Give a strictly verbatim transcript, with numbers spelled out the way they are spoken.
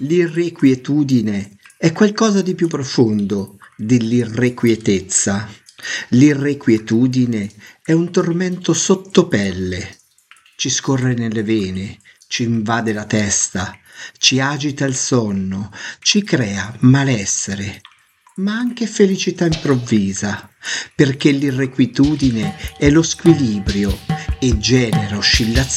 L'irrequietudine è qualcosa di più profondo dell'irrequietezza. L'irrequietudine è un tormento sottopelle. Ci scorre nelle vene, ci invade la testa, ci agita il sonno, ci crea malessere, ma anche felicità improvvisa, perché l'irrequietudine è lo squilibrio e genera oscillazioni